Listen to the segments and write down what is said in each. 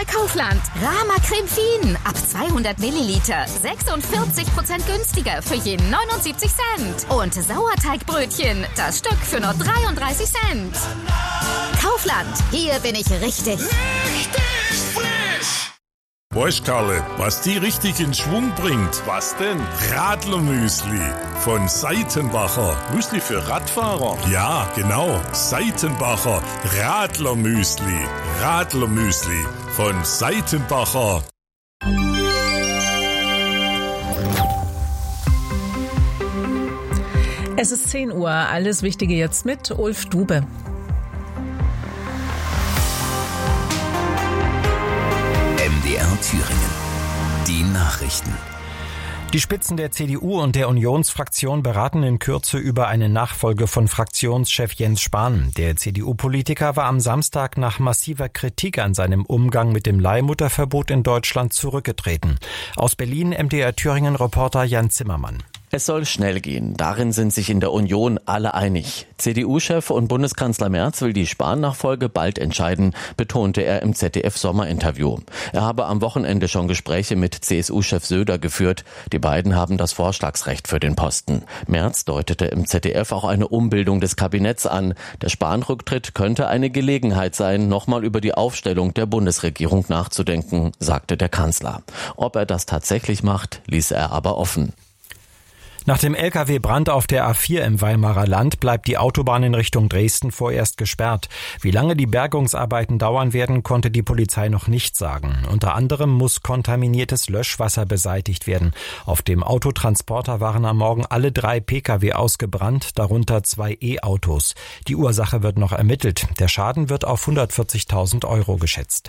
bei Kaufland. Rama Creme Fien ab 200 Milliliter. 46% günstiger für je 79 Cent. Und Sauerteigbrötchen, das Stück für nur 33 Cent. Kaufland, hier bin ich richtig. Richtig frisch! Weißt, Karle, was die richtig in Schwung bringt? Was denn? Radlermüsli von Seitenbacher. Müsli für Radfahrer? Ja, genau. Seitenbacher Radlermüsli. Radlermüsli von Seitenbacher. Es ist 10 Uhr. Alles Wichtige jetzt mit Ulf Dube. MDR Thüringen. Die Nachrichten. Die Spitzen der CDU und der Unionsfraktion beraten in Kürze über eine Nachfolge von Fraktionschef Jens Spahn. Der CDU-Politiker war am Samstag nach massiver Kritik an seinem Umgang mit dem Leihmutterverbot in Deutschland zurückgetreten. Aus Berlin MDR Thüringen-Reporter Jan Zimmermann. Es soll schnell gehen. Darin sind sich in der Union alle einig. CDU-Chef und Bundeskanzler Merz will die Spahn-Nachfolge bald entscheiden, betonte er im ZDF-Sommerinterview. Er habe am Wochenende schon Gespräche mit CSU-Chef Söder geführt. Die beiden haben das Vorschlagsrecht für den Posten. Merz deutete im ZDF auch eine Umbildung des Kabinetts an. Der Spahn-Rücktritt könnte eine Gelegenheit sein, nochmal über die Aufstellung der Bundesregierung nachzudenken, sagte der Kanzler. Ob er das tatsächlich macht, ließ er aber offen. Nach dem Lkw-Brand auf der A4 im Weimarer Land bleibt die Autobahn in Richtung Dresden vorerst gesperrt. Wie lange die Bergungsarbeiten dauern werden, konnte die Polizei noch nicht sagen. Unter anderem muss kontaminiertes Löschwasser beseitigt werden. Auf dem Autotransporter waren am Morgen alle 3 Pkw ausgebrannt, darunter 2 E-Autos. Die Ursache wird noch ermittelt. Der Schaden wird auf 140.000 € geschätzt.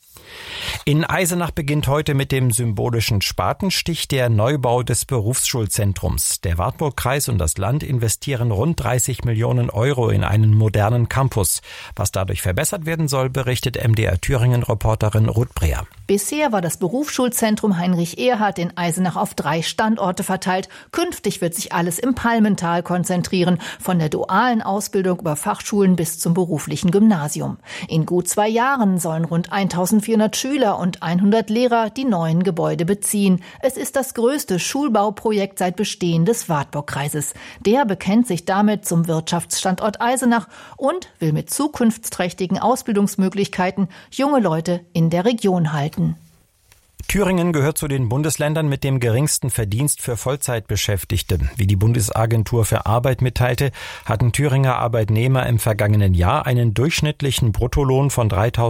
In Eisenach beginnt heute mit dem symbolischen Spatenstich der Neubau des Berufsschulzentrums. Der Wartburg-Kreis und das Land investieren rund 30 Millionen € in einen modernen Campus. Was dadurch verbessert werden soll, berichtet MDR Thüringen-Reporterin Ruth Breer. Bisher war das Berufsschulzentrum Heinrich Ehrhardt in Eisenach auf 3 Standorte verteilt. Künftig wird sich alles im Palmental konzentrieren, von der dualen Ausbildung über Fachschulen bis zum beruflichen Gymnasium. In gut 2 Jahren sollen rund 1400 Schüler und 100 Lehrer die neuen Gebäude beziehen. Es ist das größte Schulbauprojekt seit Bestehen des Wartburg-Kreises. Der bekennt sich damit zum Wirtschaftsstandort Eisenach und will mit zukunftsträchtigen Ausbildungsmöglichkeiten junge Leute in der Region halten. Thüringen gehört zu den Bundesländern mit dem geringsten Verdienst für Vollzeitbeschäftigte. Wie die Bundesagentur für Arbeit mitteilte, hatten Thüringer Arbeitnehmer im vergangenen Jahr einen durchschnittlichen Bruttolohn von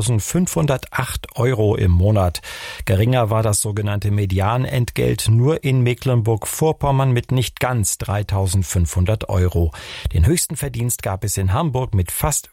3.508 € im Monat. Geringer war das sogenannte Medianentgelt nur in Mecklenburg-Vorpommern mit nicht ganz 3.500 €. Den höchsten Verdienst gab es in Hamburg mit fast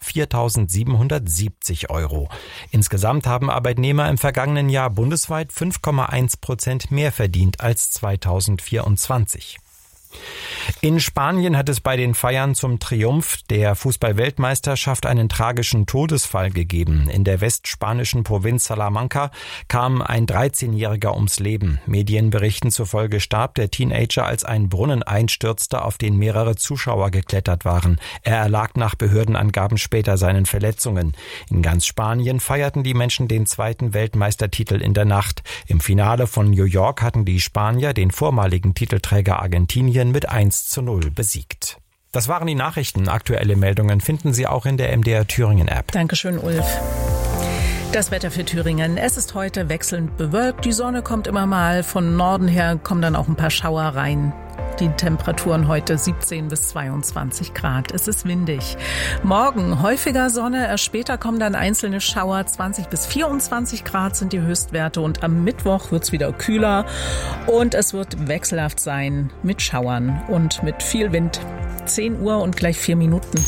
4.770 €. Insgesamt haben Arbeitnehmer im vergangenen Jahr bundesweit 5,1% mehr verdient als 2024. In Spanien hat es bei den Feiern zum Triumph der Fußball-Weltmeisterschaft einen tragischen Todesfall gegeben. In der westspanischen Provinz Salamanca kam ein 13-Jähriger ums Leben. Medienberichten zufolge starb der Teenager, als ein Brunnen einstürzte, auf den mehrere Zuschauer geklettert waren. Er erlag nach Behördenangaben später seinen Verletzungen. In ganz Spanien feierten die Menschen den 2. Weltmeistertitel in der Nacht. Im Finale von New York hatten die Spanier den vormaligen Titelträger Argentinien mit 1:0 besiegt. Das waren die Nachrichten. Aktuelle Meldungen finden Sie auch in der MDR Thüringen App. Dankeschön, Ulf. Das Wetter für Thüringen. Es ist heute wechselnd bewölkt. Die Sonne kommt immer mal. Von Norden her kommen dann auch ein paar Schauer rein. Die Temperaturen heute 17 bis 22 Grad. Es ist windig. Morgen häufiger Sonne, erst später kommen dann einzelne Schauer. 20 bis 24 Grad sind die Höchstwerte und am Mittwoch wird es wieder kühler und es wird wechselhaft sein mit Schauern und mit viel Wind. 10 Uhr und gleich 4 Minuten.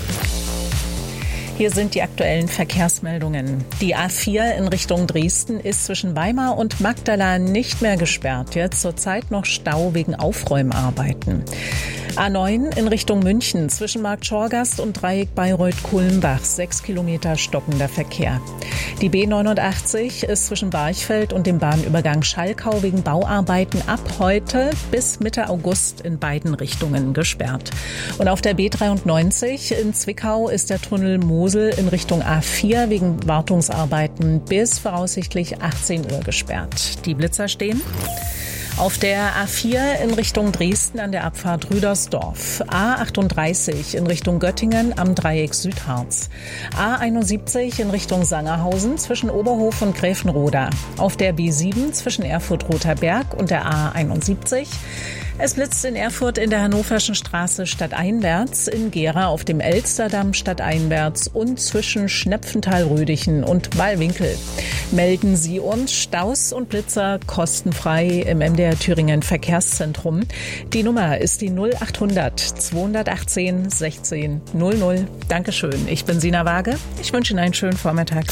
Hier sind die aktuellen Verkehrsmeldungen. Die A4 in Richtung Dresden ist zwischen Weimar und Magdala nicht mehr gesperrt. Jetzt zurzeit noch Stau wegen Aufräumarbeiten. A9 in Richtung München zwischen Markt Schorgast und Dreieck Bayreuth-Kulmbach 6 Kilometer stockender Verkehr. Die B89 ist zwischen Barchfeld und dem Bahnübergang Schalkau wegen Bauarbeiten ab heute bis Mitte August in beiden Richtungen gesperrt. Und auf der B93 in Zwickau ist der Tunnel Mosel in Richtung A4 wegen Wartungsarbeiten bis voraussichtlich 18 Uhr gesperrt. Die Blitzer stehen auf der A4 in Richtung Dresden an der Abfahrt Rüdersdorf, A38 in Richtung Göttingen am Dreieck Südharz, A71 in Richtung Sangerhausen zwischen Oberhof und Gräfenroda, auf der B7 zwischen Erfurt-Roter Berg und der A71. Es blitzt in Erfurt in der Hannoverschen Straße stadteinwärts, in Gera auf dem Elsterdamm stadteinwärts und zwischen Schnepfenthal-Rödichen und Wallwinkel. Melden Sie uns Staus und Blitzer kostenfrei im MDR Thüringen Verkehrszentrum. Die Nummer ist die 0800 218 16 00. Dankeschön. Ich bin Sina Waage. Ich wünsche Ihnen einen schönen Vormittag.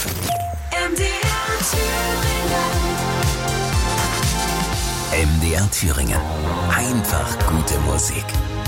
MDR Thüringen. Einfach gute Musik.